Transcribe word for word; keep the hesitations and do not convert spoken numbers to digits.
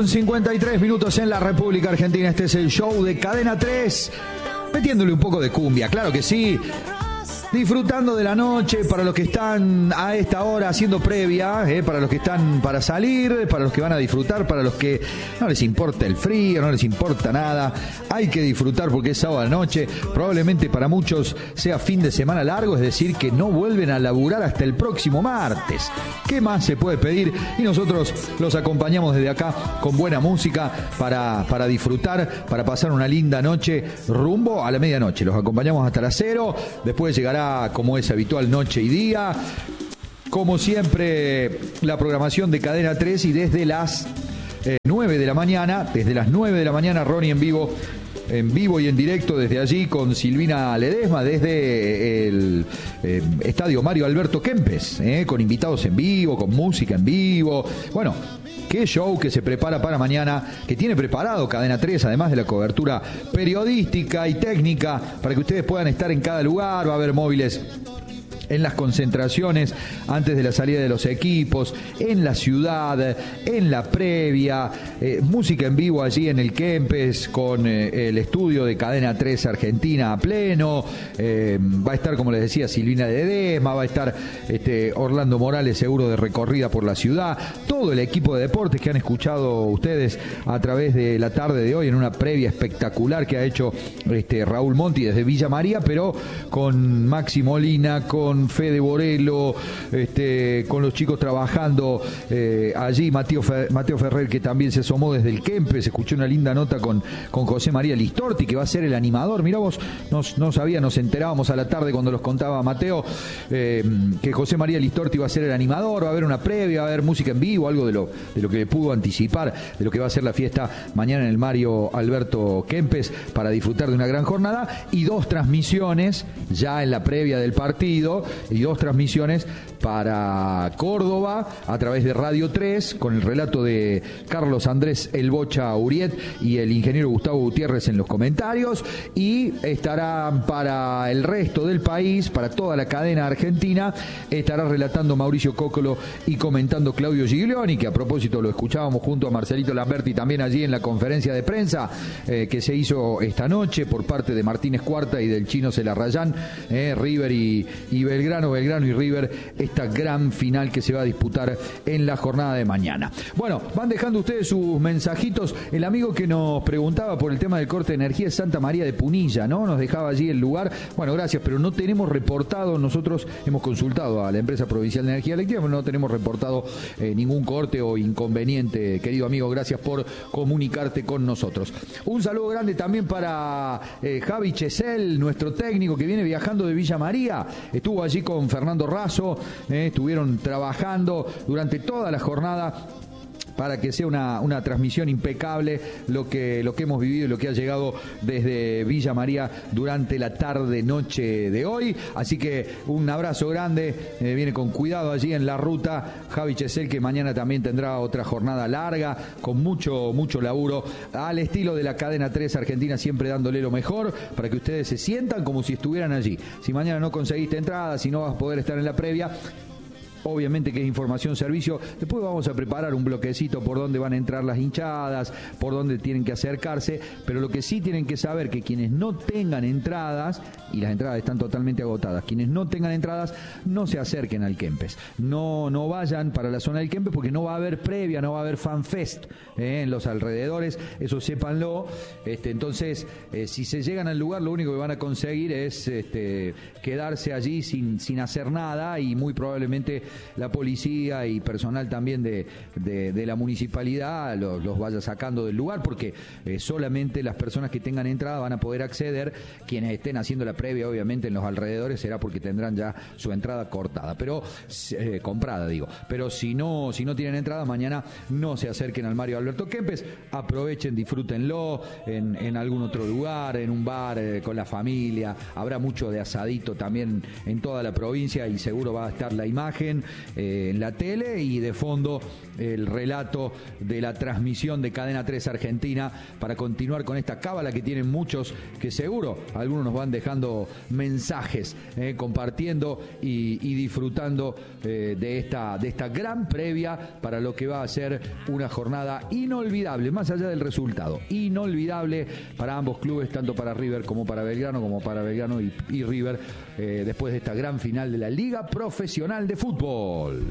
con cincuenta y tres minutos en la República Argentina. Este es el show de Cadena tres, metiéndole un poco de cumbia, claro que sí. Disfrutando de la noche para los que están a esta hora haciendo previa, eh, para los que están para salir, para los que van a disfrutar, para los que no les importa el frío, no les importa nada. Hay que disfrutar porque es sábado a la noche. Probablemente para muchos sea fin de semana largo, es decir, que no vuelven a laburar hasta el próximo martes. ¿Qué más se puede pedir? Y nosotros los acompañamos desde acá con buena música para, para disfrutar, para pasar una linda noche rumbo a la medianoche. Los acompañamos hasta las cero, después llegará como es habitual noche y día, como siempre la programación de Cadena tres y desde las eh, nueve de la mañana, desde las nueve de la mañana Ronnie en vivo, en vivo y en directo desde allí con Silvina Ledesma desde el eh, Estadio Mario Alberto Kempes, eh, con invitados en vivo, con música en vivo, bueno. Qué show que se prepara para mañana, que tiene preparado Cadena tres, además de la cobertura periodística y técnica, para que ustedes puedan estar en cada lugar. Va a haber móviles en las concentraciones antes de la salida de los equipos, en la ciudad, en la previa, eh, música en vivo allí en el Kempes con eh, el estudio de Cadena tres Argentina a pleno. Eh, va a estar, como les decía, Silvina Ledesma, va a estar este, Orlando Morales seguro de recorrida por la ciudad, todo el equipo de deportes que han escuchado ustedes a través de la tarde de hoy en una previa espectacular que ha hecho este, Raúl Monti desde Villa María, pero con Maxi Molina, con Fede Borello, este, con los chicos trabajando eh, allí, Mateo, Fe, Mateo Ferrer, que también se asomó desde el Kempes. Escuché una linda nota con, con José María Listorti, que va a ser el animador. Mirá vos, no, no sabía, nos enterábamos a la tarde cuando los contaba Mateo, eh, que José María Listorti va a ser el animador. Va a haber una previa, va a haber música en vivo, algo de lo, de lo que le pudo anticipar, de lo que va a ser la fiesta mañana en el Mario Alberto Kempes, para disfrutar de una gran jornada, y dos transmisiones ya en la previa del partido, y dos transmisiones para Córdoba a través de Radio tres con el relato de Carlos Andrés El Bocha Uriet y el ingeniero Gustavo Gutiérrez en los comentarios, y estarán para el resto del país, para toda la cadena argentina, estará relatando Mauricio Cócolo y comentando Claudio Giglioni, que a propósito lo escuchábamos junto a Marcelito Lamberti también allí en la conferencia de prensa eh, que se hizo esta noche por parte de Martínez Cuarta y del Chino Celarrayán, eh, River y, y Belgrano, Belgrano y River, esta gran final que se va a disputar en la jornada de mañana. Bueno, van dejando ustedes sus mensajitos. El amigo que nos preguntaba por el tema del corte de energía es Santa María de Punilla, ¿no? Nos dejaba allí el lugar. Bueno, gracias, pero no tenemos reportado, nosotros hemos consultado a la empresa provincial de energía eléctrica, pero no tenemos reportado eh, ningún corte o inconveniente, querido amigo. Gracias por comunicarte con nosotros. Un saludo grande también para eh, Javi Chesel, nuestro técnico que viene viajando de Villa María. Estuvo allí con Fernando Razo, eh, estuvieron trabajando durante toda la jornada para que sea una, una transmisión impecable lo que, lo que hemos vivido y lo que ha llegado desde Villa María durante la tarde-noche de hoy. Así que un abrazo grande, eh, viene con cuidado allí en la ruta Javi Chesel, que mañana también tendrá otra jornada larga, con mucho, mucho laburo, al estilo de la Cadena tres Argentina, siempre dándole lo mejor, para que ustedes se sientan como si estuvieran allí. Si mañana no conseguiste entrada, si no vas a poder estar en la previa, obviamente que es información, servicio. Después vamos a preparar un bloquecito por dónde van a entrar las hinchadas, por dónde tienen que acercarse, pero lo que sí tienen que saber que quienes no tengan entradas, y las entradas están totalmente agotadas, quienes no tengan entradas no se acerquen al Kempes, no, no vayan para la zona del Kempes porque no va a haber previa, no va a haber fanfest eh, en los alrededores, eso sépanlo. Este, entonces, eh, si se llegan al lugar, lo único que van a conseguir es este, quedarse allí sin, sin hacer nada, y muy probablemente la policía y personal también de, de, de la municipalidad los, los vaya sacando del lugar, porque eh, solamente las personas que tengan entrada van a poder acceder. Quienes estén haciendo la previa, obviamente en los alrededores, será porque tendrán ya su entrada cortada, pero eh, comprada digo, pero si no, si no tienen entrada, mañana no se acerquen al Mario Alberto Kempes, aprovechen, disfrútenlo en, en algún otro lugar, en un bar eh, con la familia. Habrá mucho de asadito también en toda la provincia y seguro va a estar la imagen también eh, en la tele, y de fondo el relato de la transmisión de Cadena tres Argentina para continuar con esta cábala que tienen muchos, que seguro algunos nos van dejando mensajes, eh, compartiendo y, y disfrutando eh, de esta de esta gran previa para lo que va a ser una jornada inolvidable, más allá del resultado, inolvidable para ambos clubes, tanto para River como para Belgrano, como para Belgrano y, y River, eh, después de esta gran final de la Liga Profesional de Fútbol.